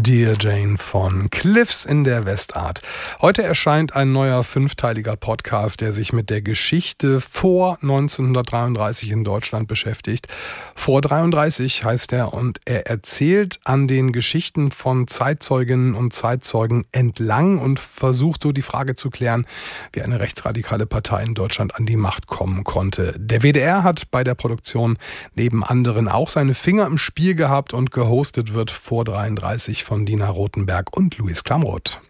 Dear Jane von Cliffs in der Westart. Heute erscheint ein neuer 5-teiliger Podcast, der sich mit der Geschichte vor 1933 in Deutschland beschäftigt. Vor 33 heißt er und er erzählt an den Geschichten von Zeitzeuginnen und Zeitzeugen entlang und versucht so die Frage zu klären, wie eine rechtsradikale Partei in Deutschland an die Macht kommen konnte. Der WDR hat bei der Produktion neben anderen auch seine Finger im Spiel gehabt und gehostet wird vor 33 von Dina Rothenberg und Luis Klamroth.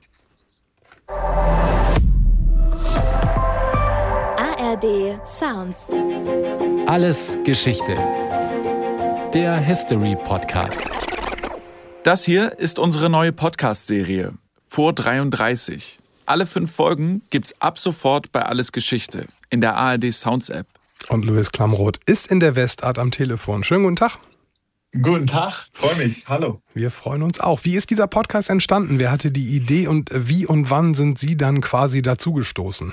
ARD Sounds. Alles Geschichte. Der History Podcast. Das hier ist unsere neue Podcast-Serie Vor 33. Alle 5 Folgen gibt's ab sofort bei Alles Geschichte in der ARD Sounds App. Und Luis Klamroth ist in der Westart am Telefon. Schönen guten Tag. Guten Tag, freue mich. Hallo. Wir freuen uns auch. Wie ist dieser Podcast entstanden? Wer hatte die Idee und wie und wann sind Sie dann quasi dazugestoßen?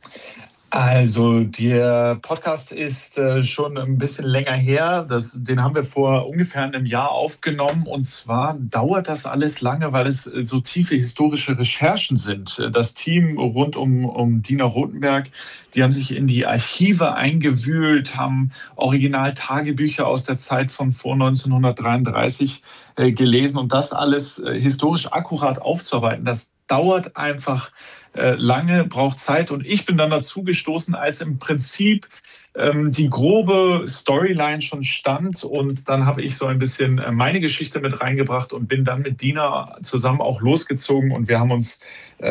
Also der Podcast ist schon ein bisschen länger her. Den haben wir vor ungefähr einem Jahr aufgenommen. Und zwar dauert das alles lange, weil es so tiefe historische Recherchen sind. Das Team rund um Dina Rothenberg, die haben sich in die Archive eingewühlt, haben Original-Tagebücher aus der Zeit von vor 1933 gelesen. Und das alles historisch akkurat aufzuarbeiten, das dauert einfach lange, braucht Zeit. Und ich bin dann dazu gestoßen, als im Prinzip die grobe Storyline schon stand. Und dann habe ich so ein bisschen meine Geschichte mit reingebracht und bin dann mit Dina zusammen auch losgezogen. Und wir haben uns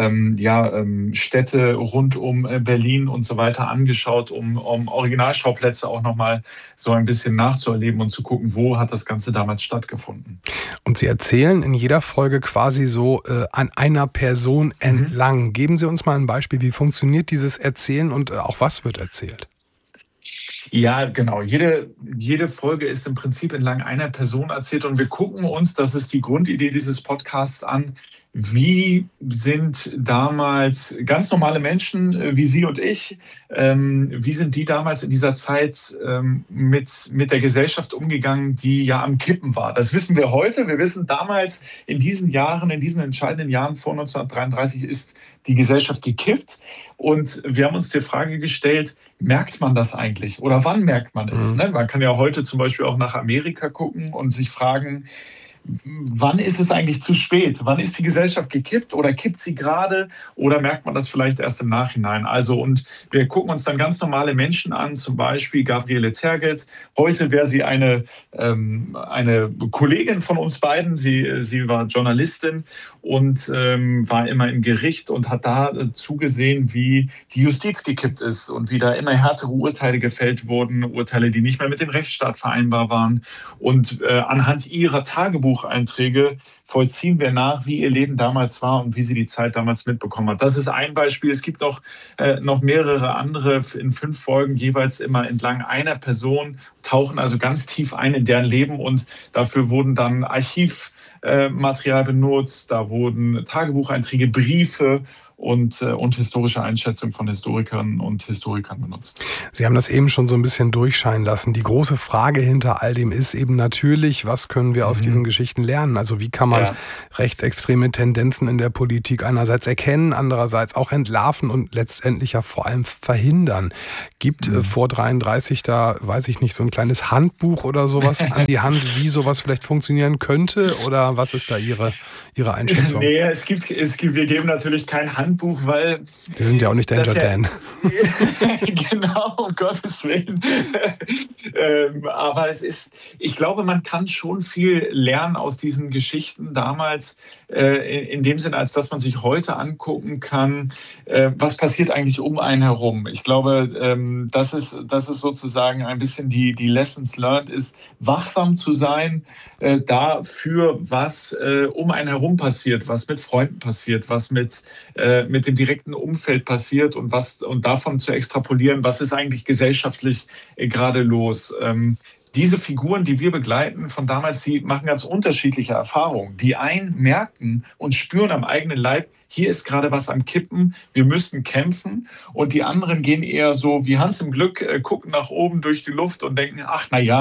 Städte rund um Berlin und so weiter angeschaut, um Originalschauplätze auch nochmal so ein bisschen nachzuerleben und zu gucken, wo hat das Ganze damals stattgefunden. Und Sie erzählen in jeder Folge quasi so an einer Person entlang. Geben Sie uns mal ein Beispiel, wie funktioniert dieses Erzählen und auch was wird erzählt? Ja, genau. Jede Folge ist im Prinzip entlang einer Person erzählt und wir gucken uns, das ist die Grundidee dieses Podcasts, an, wie sind damals ganz normale Menschen wie Sie und ich, wie sind die damals in dieser Zeit mit der Gesellschaft umgegangen, die ja am Kippen war. Das wissen wir heute. Wir wissen damals in diesen Jahren, in diesen entscheidenden Jahren vor 1933 ist die Gesellschaft gekippt. Und wir haben uns die Frage gestellt, merkt man das eigentlich? Oder wann merkt man es? Man kann ja heute zum Beispiel auch nach Amerika gucken und sich fragen, wann ist es eigentlich zu spät? Wann ist die Gesellschaft gekippt oder kippt sie gerade oder merkt man das vielleicht erst im Nachhinein? Also, und wir gucken uns dann ganz normale Menschen an, zum Beispiel Gabriele Tergett. Heute wäre sie eine Kollegin von uns beiden. Sie war Journalistin und war immer im Gericht und hat da zugesehen, wie die Justiz gekippt ist und wie da immer härtere Urteile gefällt wurden, Urteile, die nicht mehr mit dem Rechtsstaat vereinbar waren. Und anhand ihrer Tagebucheinträge vollziehen wir nach, wie ihr Leben damals war und wie sie die Zeit damals mitbekommen hat. Das ist ein Beispiel. Es gibt noch mehrere andere in 5 Folgen, jeweils immer entlang einer Person, tauchen also ganz tief ein in deren Leben und dafür wurden dann Archivmaterial benutzt, da wurden Tagebucheinträge, Briefe und historische Einschätzung von Historikerinnen und Historikern benutzt. Sie haben das eben schon so ein bisschen durchscheinen lassen. Die große Frage hinter all dem ist eben natürlich, was können wir aus diesen Geschichten lernen? Also wie kann man rechtsextreme Tendenzen in der Politik einerseits erkennen, andererseits auch entlarven und letztendlich ja vor allem verhindern? Gibt vor 33 da, weiß ich nicht, so ein kleines Handbuch oder sowas an die Hand, wie sowas vielleicht funktionieren könnte? Oder was ist da Ihre Einschätzung? Nee, wir geben natürlich kein Handbuch, weil... Die sind ja auch nicht Danger Dan. Genau, um Gottes Willen. Aber ich glaube, man kann schon viel lernen aus diesen Geschichten damals, in dem Sinne, als dass man sich heute angucken kann, was passiert eigentlich um einen herum. Ich glaube, das ist sozusagen ein bisschen die Lessons learned, ist wachsam zu sein dafür, was um einen herum passiert, was mit Freunden passiert, was mit dem direkten Umfeld passiert und davon zu extrapolieren, was ist eigentlich gesellschaftlich gerade los. Diese Figuren, die wir begleiten von damals, die machen ganz unterschiedliche Erfahrungen. Die einen merken und spüren am eigenen Leib, hier ist gerade was am Kippen, wir müssen kämpfen. Und die anderen gehen eher so wie Hans im Glück, gucken nach oben durch die Luft und denken, ach na ja,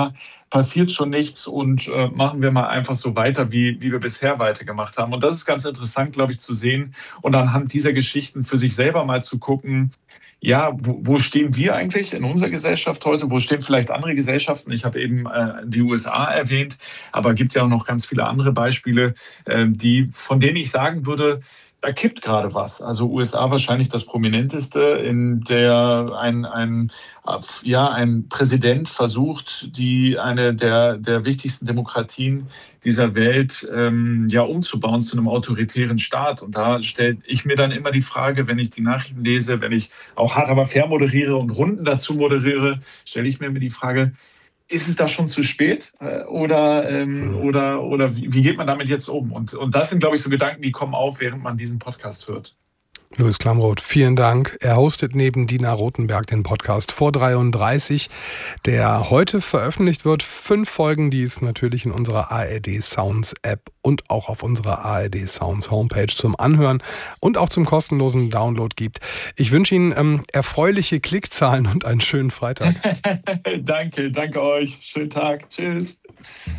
passiert schon nichts und machen wir mal einfach so weiter, wie wir bisher weitergemacht haben. Und das ist ganz interessant, glaube ich, zu sehen und anhand dieser Geschichten für sich selber mal zu gucken, ja, wo stehen wir eigentlich in unserer Gesellschaft heute? Wo stehen vielleicht andere Gesellschaften? Ich habe eben die USA erwähnt, aber es gibt ja auch noch ganz viele andere Beispiele, von denen ich sagen würde, da kippt gerade was. Also USA wahrscheinlich das Prominenteste, in der ein Präsident versucht, eine der wichtigsten Demokratien dieser Welt umzubauen zu einem autoritären Staat. Und da stelle ich mir dann immer die Frage, wenn ich die Nachrichten lese, wenn ich auch Hart aber fair moderiere und Runden dazu moderiere, stelle ich mir immer die Frage, ist es da schon zu spät oder wie geht man damit jetzt um? Und das sind, glaube ich, so Gedanken, die kommen auf, während man diesen Podcast hört. Louis Klamroth, vielen Dank. Er hostet neben Dina Rothenberg den Podcast Vor 33, der heute veröffentlicht wird. 5 Folgen, die es natürlich in unserer ARD Sounds App und auch auf unserer ARD Sounds Homepage zum Anhören und auch zum kostenlosen Download gibt. Ich wünsche Ihnen erfreuliche Klickzahlen und einen schönen Freitag. Danke euch. Schönen Tag. Tschüss.